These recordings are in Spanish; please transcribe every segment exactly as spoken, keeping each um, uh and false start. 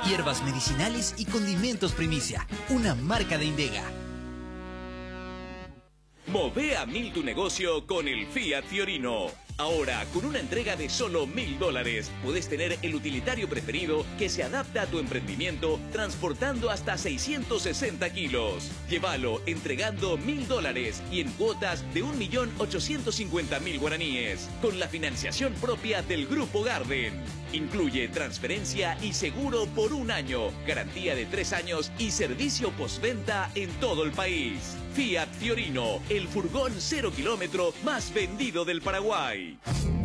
Hierbas medicinales y condimentos Primicia, una marca de Indega. Move a mil tu negocio con el Fiat Fiorino. Ahora, con una entrega de solo mil dólares, puedes tener el utilitario preferido que se adapta a tu emprendimiento, transportando hasta seiscientos sesenta kilos. Llévalo entregando mil dólares y en cuotas de un millón ochocientos cincuenta mil guaraníes, con la financiación propia del Grupo Garden. Incluye transferencia y seguro por un año, garantía de tres años y servicio postventa en todo el país. Fiat Fiorino, el furgón cero kilómetro más vendido del Paraguay.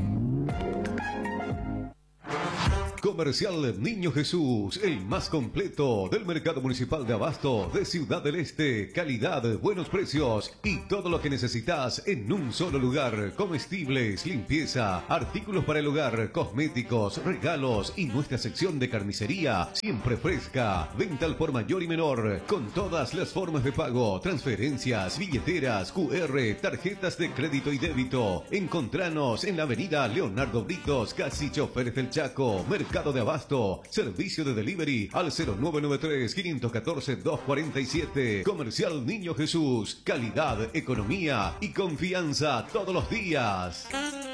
Comercial Niño Jesús, el más completo del mercado municipal de abasto de Ciudad del Este. Calidad, buenos precios y todo lo que necesitas en un solo lugar. Comestibles, limpieza, artículos para el hogar, cosméticos, regalos y nuestra sección de carnicería siempre fresca. Venta al por mayor y menor con todas las formas de pago, transferencias, billeteras, cu erre, tarjetas de crédito y débito. Encontranos en la avenida Leonardo Britos, casi Choferes del Chaco. Mercado de Abasto, servicio de delivery al cero nueve nueve tres, cinco uno cuatro, dos cuatro siete. Comercial Niño Jesús, calidad, economía y confianza todos los días.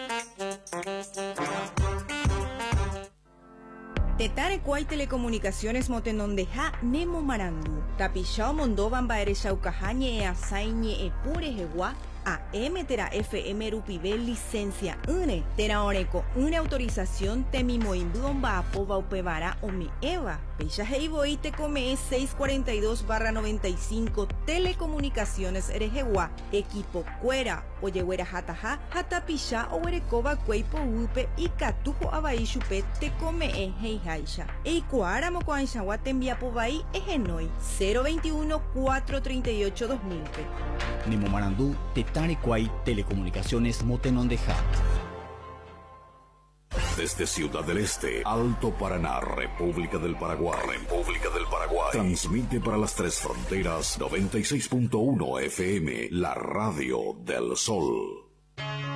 Tetare Kuay Telecomunicaciones Motenondeja Nemo Marandu. Tapishao Mondovan Baere Shaukahañe e Asaiñe e Pure Jewa. A M Tera F M Rupivel licencia une Tera Oreco una autorización Temimoimbuon Baapova Upevara o mi Eva Pecha Heiboí te come seiscientos cuarenta y dos barra noventa y cinco Telecomunicaciones Erejewa Equipo Cuera Oyehuera Jataja Jatapisha o Erecoba Cueipo Upe y Catujo Abaishupe te come e Heijaisha Eikuara Mocoanchawa Tembiapovai Egenoi cero veintiuno cuatrocientos treinta y ocho dos mil. Nemo Marandú, Tetare Kuay Telecomunicaciones Motenondeja. Desde Ciudad del Este, Alto Paraná, República del Paraguay. República del Paraguay. Transmite para las tres fronteras noventa y seis punto uno F M, la radio del sol.